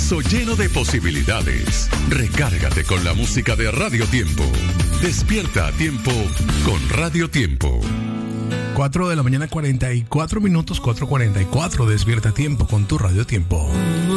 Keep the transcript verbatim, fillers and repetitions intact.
universo lleno de posibilidades. Recárgate con la música de Radio Tiempo. Despierta a tiempo con Radio Tiempo. cuatro de la mañana, cuarenta y cuatro minutos, cuatro cuarenta y cuatro. Despierta a tiempo con tu Radio Tiempo.